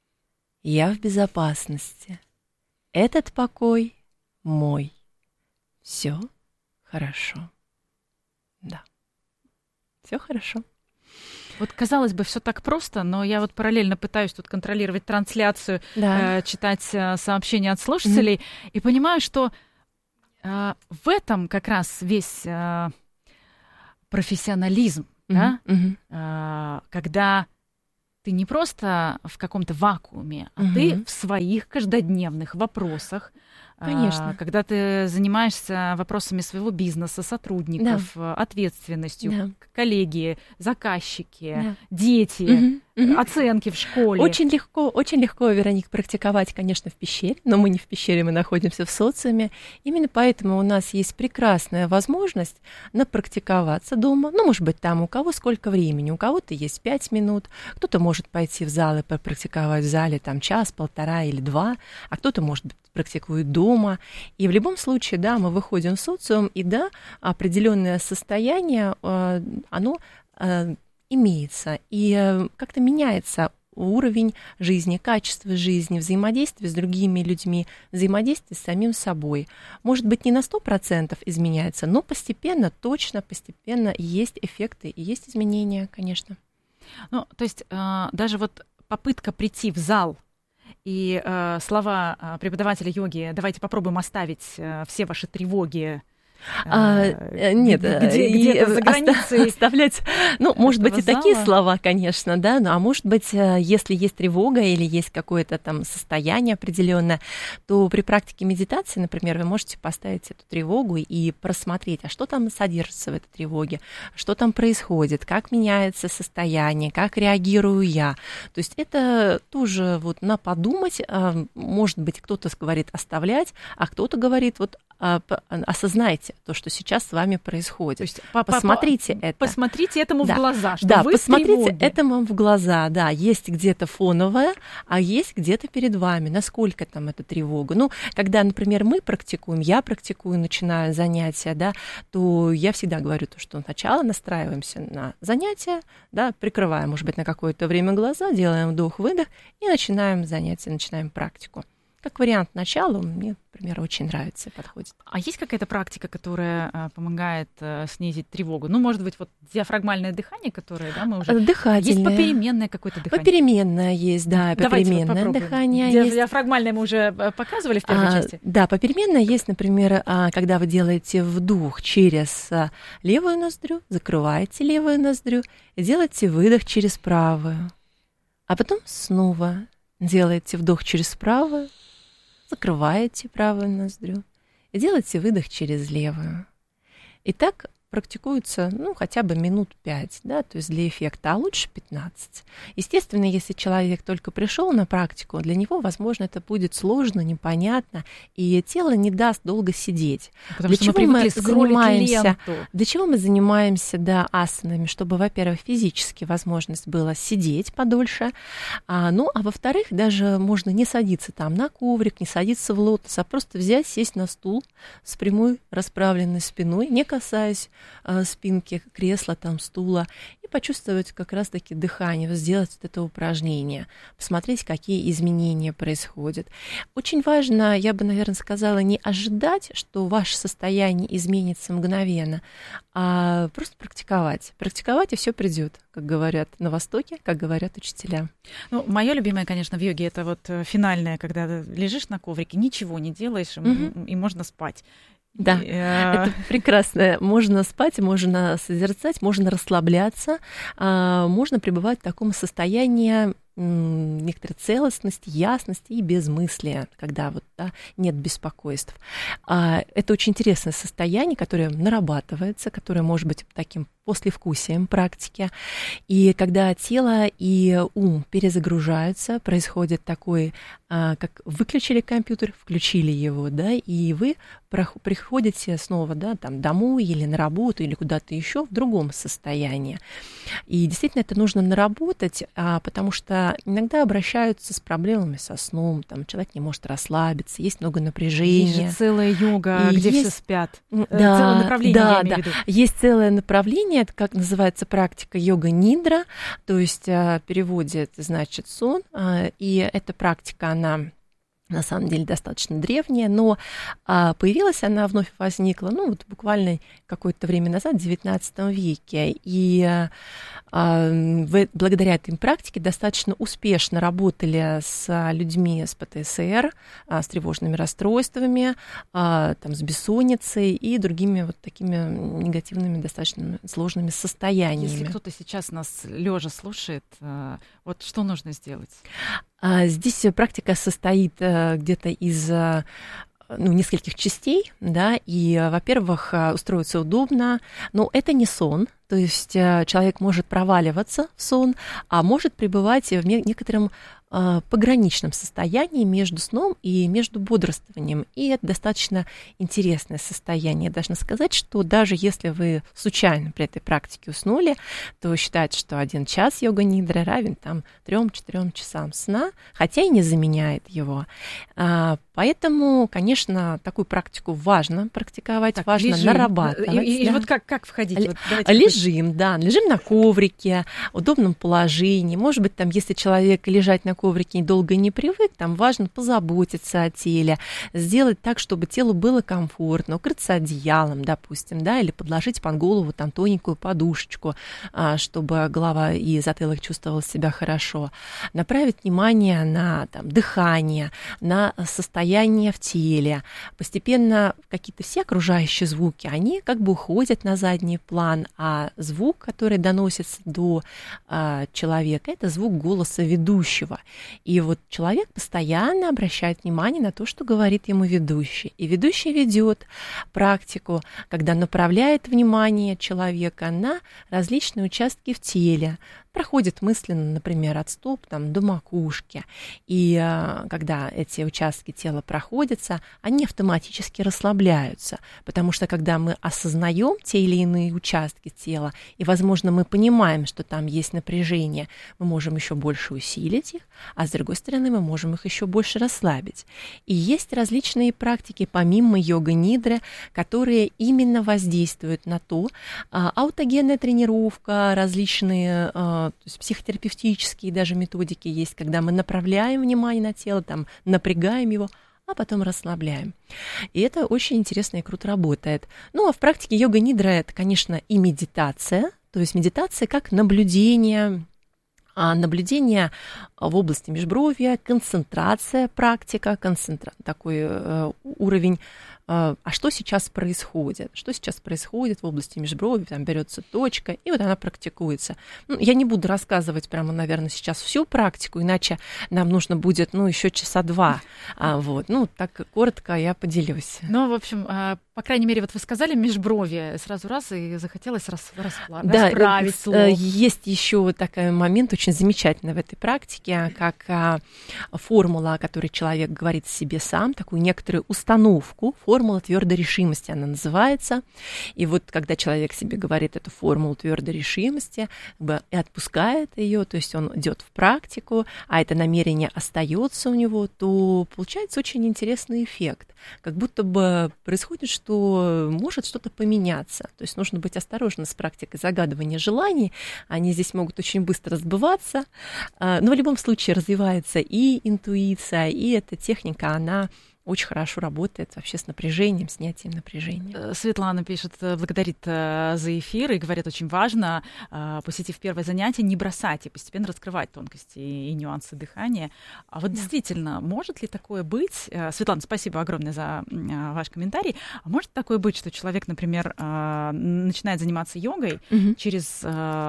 я в безопасности. Этот покой мой. Все хорошо». Да. Все хорошо. Вот, казалось бы, все так просто, но я вот параллельно пытаюсь тут контролировать трансляцию, да. э, читать э, сообщения от слушателей, mm-hmm. и понимаю, что э, в этом как раз весь э, профессионализм, mm-hmm. да? Mm-hmm. Э, когда ты не просто в каком-то вакууме, а mm-hmm. ты в своих каждодневных вопросах. Конечно. Когда ты занимаешься вопросами своего бизнеса, сотрудников, да. ответственностью, да. коллеги, заказчики, да. дети, угу, угу. оценки в школе. Очень легко, очень легко, Вероник, практиковать, конечно, в пещере, но мы не в пещере, мы находимся в социуме. Именно поэтому у нас есть прекрасная возможность напрактиковаться дома. Ну, может быть, там у кого сколько времени. У кого-то есть пять минут, кто-то может пойти в зал и попрактиковать в зале там час, полтора или два, а кто-то, может быть, практикует дома. И в любом случае, да, мы выходим в социум, и да, определенное состояние, оно имеется, и как-то меняется уровень жизни, качество жизни, взаимодействие с другими людьми, взаимодействие с самим собой. Может быть, не на сто процентов изменяется, но постепенно, точно, постепенно есть эффекты и есть изменения, конечно. Ну, то есть даже вот попытка прийти в зал и э, слова э, преподавателя йоги «давайте попробуем оставить э, все ваши тревоги». А, нет, где, где-то за границей оставлять, ну, может быть, и зала. Такие слова, конечно, да, ну, а может быть, если есть тревога или есть какое-то там состояние определенное, то при практике медитации, например, вы можете поставить эту тревогу и просмотреть, а что там содержится в этой тревоге, что там происходит, как меняется состояние, как реагирую я. То есть это тоже вот на подумать, может быть, кто-то говорит оставлять, а кто-то говорит вот осознайте то, что сейчас с вами происходит. То есть, посмотрите это. Посмотрите этому да. в глаза, что да, вы посмотрите в тревоге. этому в глаза, да. Есть где-то фоновое, а есть где-то перед вами. Насколько там эта тревога? Ну, когда, например, мы практикуем, я практикую, начинаю занятия, да, то я всегда говорю то, что сначала настраиваемся на занятия, да, прикрываем, может быть, на какое-то время глаза, делаем вдох-выдох и начинаем занятия, начинаем практику. Как вариант начала мне, например, очень нравится, подходит. А есть какая-то практика, которая а, помогает а, снизить тревогу? Ну, может быть, вот диафрагмальное дыхание, которое, да, мы уже... Дыхательное. Есть попеременное какое-то дыхание? Попеременное есть, да, попеременное вот дыхание. Ди- есть. Диафрагмальное мы уже показывали в первой а, части? Да, попеременное есть, например, когда вы делаете вдох через левую ноздрю, закрываете левую ноздрю и делаете выдох через правую. А потом снова делаете вдох через правую, закрываете правую ноздрю и делаете выдох через левую. И так практикуется, ну, хотя бы минут пять, да, то есть для эффекта, а лучше пятнадцать. Естественно, если человек только пришел на практику, для него, возможно, это будет сложно, непонятно, и тело не даст долго сидеть. Потому для что чего мы, мы занимаемся? ленту. Для чего мы занимаемся, да, асанами? Чтобы, во-первых, физически возможность была сидеть подольше, а, ну, а во-вторых, даже можно не садиться там на коврик, не садиться в лотос, а просто взять, сесть на стул с прямой расправленной спиной, не касаясь э, спинки кресла, там, стула, и почувствовать как раз-таки дыхание, сделать это упражнение, посмотреть, какие изменения происходят. Очень важно, я бы, наверное, сказала, не ожидать, что ваше состояние изменится мгновенно, а просто практиковать. Практиковать, и все придет, как говорят на Востоке, как говорят учителя. Ну, мое любимое, конечно, в йоге это вот финальное, когда лежишь на коврике, ничего не делаешь, mm-hmm. и можно спать. Да, и, это прекрасно. Можно спать, можно созерцать, можно расслабляться, можно пребывать в таком состоянии некоторой целостности, ясности и безмыслия, когда вот, да, нет беспокойств. Это очень интересное состояние, которое нарабатывается, которое может быть таким послевкусием практики. И когда тело и ум перезагружаются, происходит такой, как выключили компьютер, включили его, да, и вы приходите снова, да, там, домой или на работу, или куда-то еще в другом состоянии. И действительно это нужно наработать, потому что иногда обращаются с проблемами со сном, там, человек не может расслабиться, есть много напряжения. Есть же целая йога, и где есть... все спят. Да, целое направление, да, я имею да. в виду. Есть целое направление, это как называется практика йога-нидра, то есть в переводе это значит сон, и эта практика, она на самом деле достаточно древняя, но а, появилась она, вновь возникла, ну, вот буквально какое-то время назад, в девятнадцатом веке, и а, в, благодаря этой практике достаточно успешно работали с людьми с ПТСР, а, с тревожными расстройствами, а, там, с бессонницей и другими вот такими негативными, достаточно сложными состояниями. Если кто-то сейчас нас лежа слушает, вот что нужно сделать? Здесь практика состоит где-то из ну, нескольких частей, да, и, во-первых, устроиться удобно, но это не сон, то есть человек может проваливаться в сон, а может пребывать в некотором пограничном состоянии между сном и между бодрствованием. И это достаточно интересное состояние. Я должна сказать, что даже если вы случайно при этой практике уснули, то считается, что один час йога-нидры равен там трем-четырем часам сна, хотя и не заменяет его. Поэтому, конечно, такую практику важно практиковать, так, важно лежим. нарабатывать. И, и, да. и вот как, как входить? Л- вот лежим, да, лежим на коврике, в удобном положении. Может быть, там, если человек лежать на коврике долго не привык, там важно позаботиться о теле, сделать так, чтобы телу было комфортно, укрыться одеялом, допустим, да, или подложить под голову там тоненькую подушечку, чтобы голова и затылок чувствовал себя хорошо. Направить внимание на там, дыхание, на состояние в теле. Постепенно какие-то все окружающие звуки, они как бы уходят на задний план, а звук, который доносится до а, человека, это звук голоса ведущего. И вот человек постоянно обращает внимание на то, что говорит ему ведущий. И ведущий ведет практику, когда направляет внимание человека на различные участки в теле, проходит мысленно, например, от стоп там, до макушки. И а, когда эти участки тела проходятся, они автоматически расслабляются, потому что когда мы осознаем те или иные участки тела, и, возможно, мы понимаем, что там есть напряжение, мы можем еще больше усилить их, а с другой стороны, мы можем их еще больше расслабить. И есть различные практики, помимо йога-нидры, которые именно воздействуют на то, а, аутогенная тренировка, различные а, то есть психотерапевтические даже методики есть, когда мы направляем внимание на тело, там, напрягаем его, а потом расслабляем. И это очень интересно и круто работает. Ну, а в практике йога-нидра это, конечно, и медитация, то есть медитация как наблюдение, наблюдение в области межбровья, концентрация, практика, концентра... такой э, уровень. А что сейчас происходит? Что сейчас происходит в области межброви? Там берется точка, и вот она практикуется. Ну, я не буду рассказывать прямо, наверное, сейчас всю практику, иначе нам нужно будет, ну, еще часа два. А, вот. Ну, так коротко я поделюсь. Ну, в общем, по крайней мере, вот вы сказали межброви, сразу раз, и захотелось рас, распла- да, расправить слух. Есть еще такой момент очень замечательный в этой практике, как формула, о которой человек говорит себе сам, такую некоторую установку, формула твердой решимости она называется. И вот когда человек себе говорит эту формулу твердой решимости, как бы, и отпускает ее, то есть он идет в практику, а это намерение остается у него, то получается очень интересный эффект. Как будто бы происходит что что может что-то поменяться. То есть нужно быть осторожным с практикой загадывания желаний. Они здесь могут очень быстро сбываться. Но в любом случае развивается и интуиция, и эта техника, она очень хорошо работает вообще с напряжением, снятием напряжения. Светлана пишет, благодарит за эфир и говорит, очень важно, посетив первое занятие, не бросать и постепенно раскрывать тонкости и нюансы дыхания. А вот да. действительно, может ли такое быть? Светлана, спасибо огромное за ваш комментарий. А может такое быть, что человек, например, начинает заниматься йогой, угу. через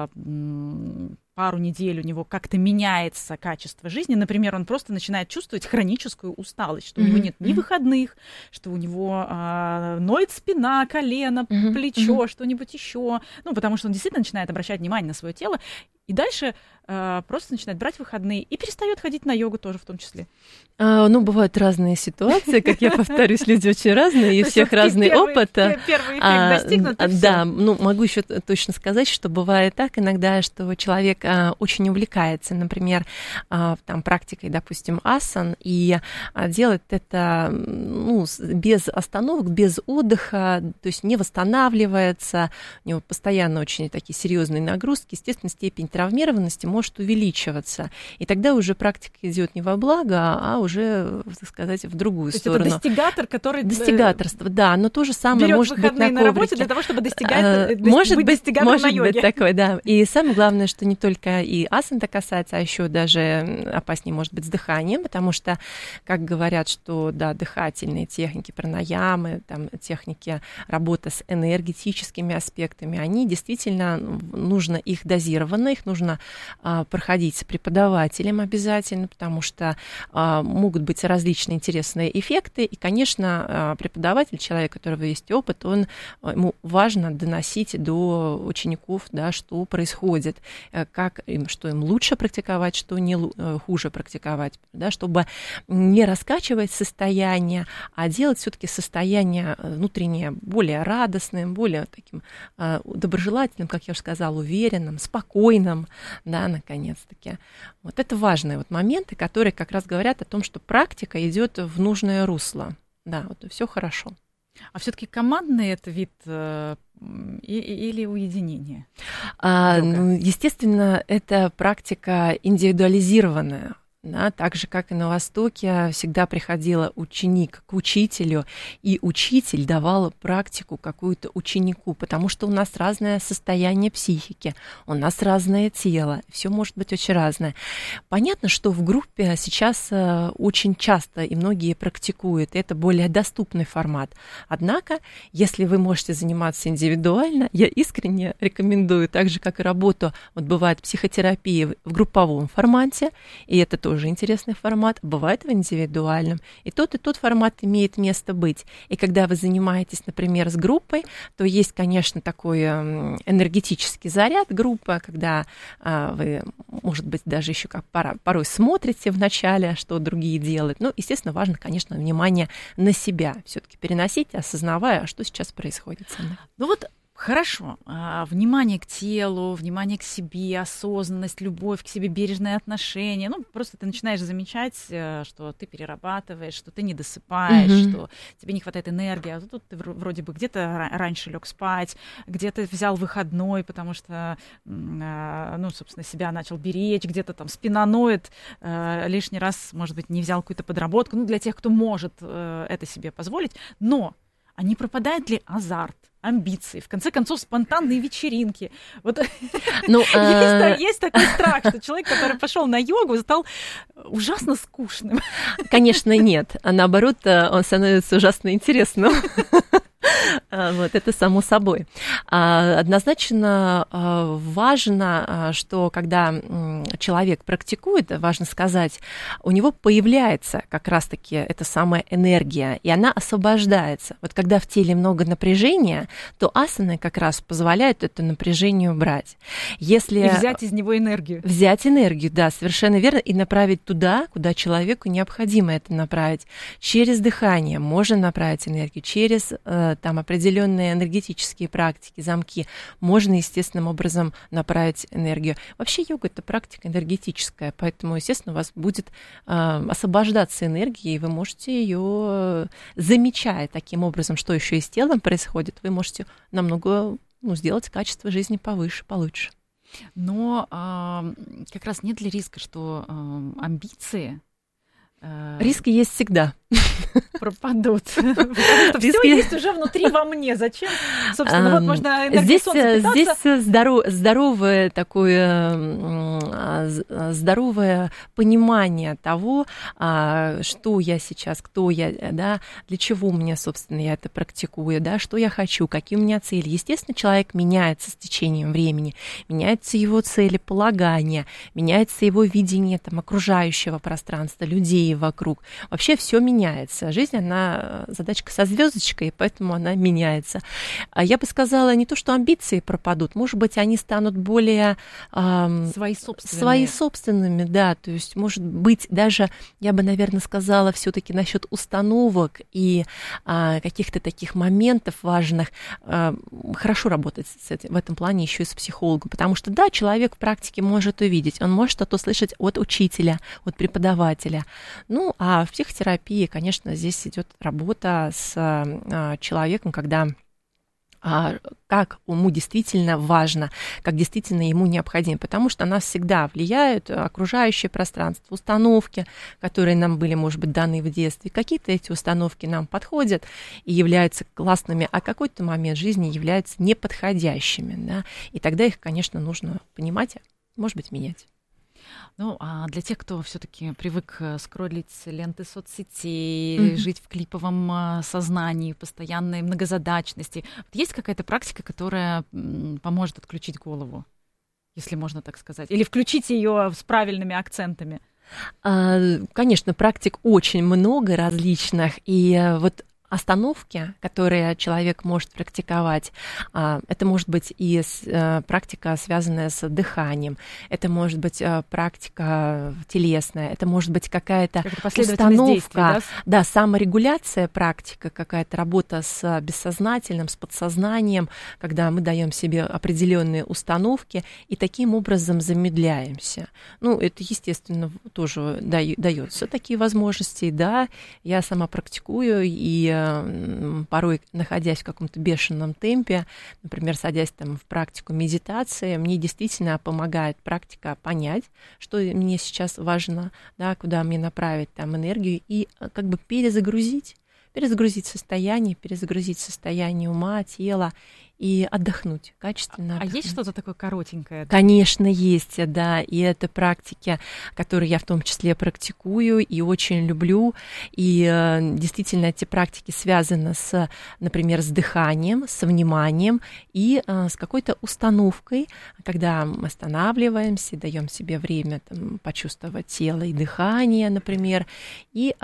пару недель у него как-то меняется качество жизни. Например, он просто начинает чувствовать хроническую усталость, что mm-hmm. у него нет ни выходных, что у него а, ноет спина, колено, mm-hmm. плечо, mm-hmm. что-нибудь еще. Ну, потому что он действительно начинает обращать внимание на свое тело. И дальше а, просто начинает брать выходные и перестает ходить на йогу тоже в том числе. А, ну, бывают разные ситуации, как я повторюсь, люди очень разные, и у всех разный опыт. Первый эффект достигнут, и да, ну, могу еще точно сказать, что бывает так иногда, что человек очень увлекается, например, там, практикой, допустим, асан, и делает это ну, без остановок, без отдыха, то есть не восстанавливается, у него постоянно очень такие серьезные нагрузки, естественно, степень травмированности может увеличиваться. И тогда уже практика идет не во благо, а уже, так сказать, в другую то сторону. Это достигатор, который... Достигаторство, да, но то же самое берет может быть на коврике. на работе для того, чтобы достигать, а, может быть достигатором может на йоге. Быть такое, да. И самое главное, что не только и асан это касается, а еще даже опаснее может быть с дыханием, потому что, как говорят, что, да, дыхательные техники, пранаямы, там, техники работы с энергетическими аспектами, они действительно, нужно их дозированно, их нужно а, проходить с преподавателем обязательно, потому что а, могут быть различные интересные эффекты, и, конечно, а, преподаватель, человек, у которого есть опыт, он, ему важно доносить до учеников, да, что происходит, как им, что им лучше практиковать, что не хуже практиковать, да, чтобы не раскачивать состояние, а делать все-таки состояние внутреннее более радостным, более таким э, доброжелательным, как я уже сказала, уверенным, спокойным, да, наконец-таки. Вот это важные вот моменты, которые как раз говорят о том, что практика идет в нужное русло. Да, вот все хорошо. А все-таки командный это вид э, или уединение? А, ну, естественно, это практика индивидуализированная. Да, так же, как и на Востоке, всегда приходил ученик к учителю, и учитель давал практику какую-то ученику, потому что у нас разное состояние психики, у нас разное тело, все может быть очень разное. Понятно, что в группе сейчас очень часто и многие практикуют, это более доступный формат. Однако, если вы можете заниматься индивидуально, я искренне рекомендую, так же, как и работу, вот бывает психотерапия в групповом формате, и это тоже тоже интересный формат, бывает в индивидуальном. И тот, и тот формат имеет место быть. И когда вы занимаетесь, например, с группой, то есть, конечно, такой энергетический заряд группы, когда а, вы, может быть, даже еще как пора, порой смотрите вначале, что другие делают. Ну, естественно, важно, конечно, внимание на себя все-таки переносить, осознавая, что сейчас происходит со мной. Ну вот хорошо. Внимание к телу, внимание к себе, осознанность, любовь к себе, бережное отношение. Ну, просто ты начинаешь замечать, что ты перерабатываешь, что ты не досыпаешь, mm-hmm. что тебе не хватает энергии. А тут ты вроде бы где-то раньше лег спать, где-то взял выходной, потому что, ну, собственно, себя начал беречь, где-то там спина ноет, лишний раз, может быть, не взял какую-то подработку. Ну, для тех, кто может это себе позволить. Но а не пропадает ли азарт, амбиции, в конце концов, спонтанные вечеринки? Вот ну, есть, а... есть такой страх, что человек, который пошел на йогу, стал ужасно скучным. Конечно, нет. А наоборот, он становится ужасно интересным. Вот, это само собой. Однозначно важно, что когда человек практикует, важно сказать, у него появляется как раз-таки эта самая энергия, и она освобождается. Вот когда в теле много напряжения, то асаны как раз позволяют это напряжение убрать. Если... И взять из него энергию. Взять энергию, да, совершенно верно, и направить туда, куда человеку необходимо это направить. Через дыхание можно направить энергию, через там определенные энергетические практики, замки, можно естественным образом направить энергию. Вообще йога — это практика энергетическая, поэтому, естественно, у вас будет э, освобождаться энергия, и вы можете ее, замечая таким образом, что еще и с телом происходит, вы можете намного ну, сделать качество жизни повыше, получше. Но э, как раз нет ли риска, что э, амбиции... Э, Риски есть всегда. Пропадут. Потому что все есть уже внутри во мне. Зачем? Собственно, вот можно энергетически питаться. Здесь здоровое такое, здоровое понимание того, что я сейчас, кто я, да, для чего мне, собственно, я это практикую, да, что я хочу, какие у меня цели. Естественно, человек меняется с течением времени, меняются его целеполагания, меняется его видение там, окружающего пространства, людей вокруг. Вообще все меняется. Жизнь, она задачка со звездочкой, поэтому она меняется. Я бы сказала, не то, что амбиции пропадут, может быть, они станут более... Эм, свои собственными. Свои собственными, да. То есть, может быть, даже, я бы, наверное, сказала все-таки насчет установок и э, каких-то таких моментов важных. Э, хорошо работать с этим, в этом плане еще и с психологом, потому что, да, человек в практике может увидеть, он может что-то слышать от учителя, от преподавателя. Ну, а в психотерапии, конечно, здесь идет работа с а, человеком, когда а, как ему действительно важно, как действительно ему необходимо, потому что нас всегда влияют окружающее пространство, установки, которые нам были, может быть, даны в детстве. Какие-то эти установки нам подходят и являются классными, а какой-то момент жизни являются неподходящими, да? И тогда их, конечно, нужно понимать, может быть, менять. Ну, а для тех, кто все-таки привык скроллить ленты соцсетей, mm-hmm. жить в клиповом сознании, постоянной многозадачности, есть какая-то практика, которая поможет отключить голову, если можно так сказать, или включить ее с правильными акцентами? Конечно, практик очень много различных, и вот остановки, которые человек может практиковать, это может быть и практика, связанная с дыханием, это может быть практика телесная, это может быть какая-то установка, да? Да, саморегуляция, практика, какая-то работа с бессознательным, с подсознанием, когда мы даем себе определенные установки и таким образом замедляемся. Ну, это, естественно, тоже дается такие возможности, да, я сама практикую, и порой, находясь в каком-то бешеном темпе, например, садясь там в практику медитации, мне действительно помогает практика понять, что мне сейчас важно, да, куда мне направить там энергию, и как бы перезагрузить, перезагрузить состояние, перезагрузить состояние ума, тела и отдохнуть, качественно отдохнуть. А есть что-то такое коротенькое? Конечно, есть, да, и это практики, которые я в том числе практикую и очень люблю, и действительно эти практики связаны с, например, с дыханием, с вниманием и с какой-то установкой, когда мы останавливаемся, даем себе время там, почувствовать тело и дыхание, например, и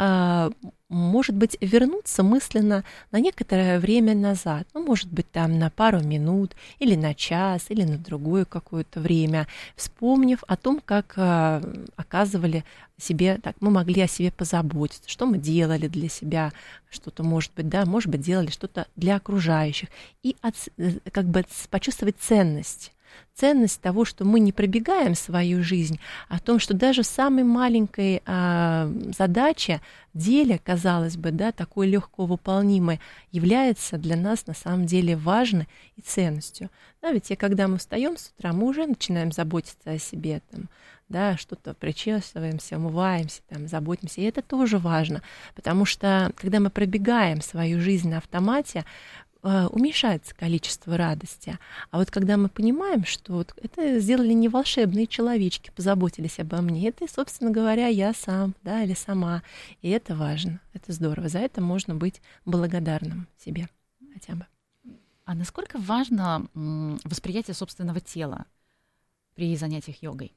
может быть, вернуться мысленно на некоторое время назад, ну, может быть, там на пару минут, или на час, или на другое какое-то время, вспомнив о том, как э, оказывали себе, так, мы могли о себе позаботиться, что мы делали для себя, что-то, может быть, да, может быть, делали что-то для окружающих, и от, как бы почувствовать ценность. Ценность того, что мы не пробегаем свою жизнь, а о том, что даже в самой маленькой а, задаче, деле, казалось бы, да, такой легко выполнимой, является для нас на самом деле важной и ценностью. Да, ведь и когда мы встаем с утра, мы уже начинаем заботиться о себе, там, да, что-то причесываемся, умываемся, там, заботимся, и это тоже важно, потому что когда мы пробегаем свою жизнь на автомате, уменьшается количество радости. А вот когда мы понимаем, что вот это сделали не волшебные человечки, позаботились обо мне, это, собственно говоря, я сам, да, или сама. И это важно, это здорово. За это можно быть благодарным себе хотя бы. А насколько важно восприятие собственного тела при занятиях йогой?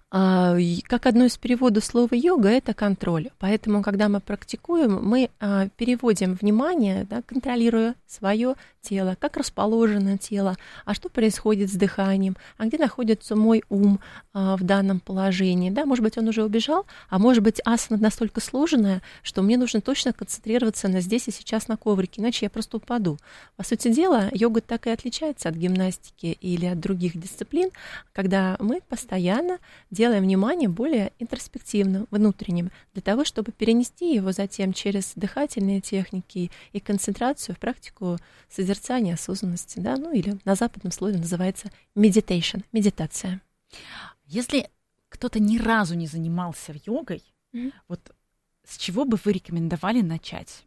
Как одно из переводов слова йога — это контроль. Поэтому, когда мы практикуем, мы переводим внимание, да, контролируя свое тела, как расположено тело, а что происходит с дыханием, а где находится мой ум а, в данном положении. Да, может быть, он уже убежал, а может быть, асана настолько сложная, что мне нужно точно концентрироваться на здесь и сейчас на коврике, иначе я просто упаду. По сути дела, йога так и отличается от гимнастики или от других дисциплин, когда мы постоянно делаем внимание более интроспективным, внутренним, для того, чтобы перенести его затем через дыхательные техники и концентрацию в практику созерцания, осознанности, да, ну или на западном слове называется meditation, медитация. Если кто-то ни разу не занимался йогой, mm-hmm. вот с чего бы вы рекомендовали начать?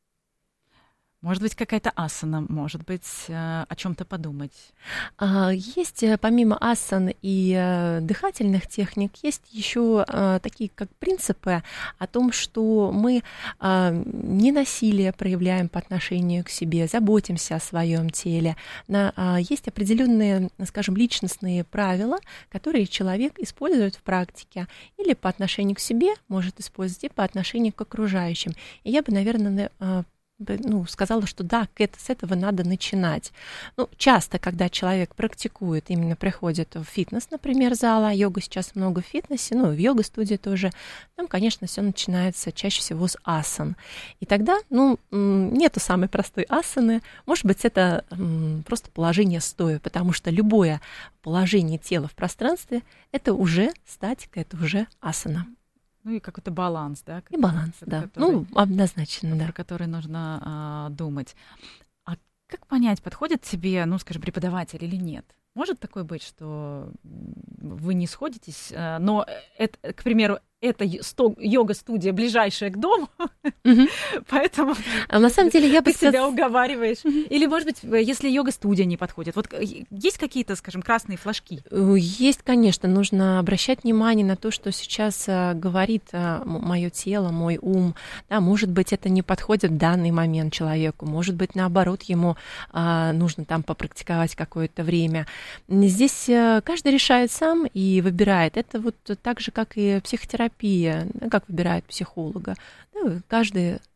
Может быть, какая-то асана, может быть, о чем-то подумать. Есть помимо асан и дыхательных техник, есть еще такие как принципы о том, что мы не насилие проявляем по отношению к себе, заботимся о своем теле. Есть определенные, скажем, личностные правила, которые человек использует в практике или по отношению к себе может использовать, и по отношению к окружающим. И я бы, наверное, ну, сказала, что да, с этого надо начинать. Ну, часто, когда человек практикует, именно приходит в фитнес, например, зала, йога сейчас много в фитнесе, ну, в йога-студии тоже, там, конечно, все начинается чаще всего с асан. И тогда, ну, нету самой простой асаны, может быть, это просто положение стоя, потому что любое положение тела в пространстве — это уже статика, это уже асана. Ну и какой-то баланс, да? И баланс, да. Который, ну, однозначно, да. Про который нужно а, думать. А как понять, подходит тебе, ну, скажем, преподаватель или нет? Может такое быть, что вы не сходитесь, но, это, к примеру, это йога-студия, ближайшая к дому, mm-hmm. поэтому а на самом деле я бы ты сказала... себя уговариваешь. Mm-hmm. Или, может быть, если йога-студия не подходит. Вот есть какие-то, скажем, красные флажки? Есть, конечно. Нужно обращать внимание на то, что сейчас говорит мое тело, мой ум. Да, может быть, это не подходит в данный момент человеку. Может быть, наоборот, ему а, нужно там попрактиковать какое-то время. Здесь каждый решает сам и выбирает. Это вот так же, как и психотерапия. Как выбирает психолога. Да, каждый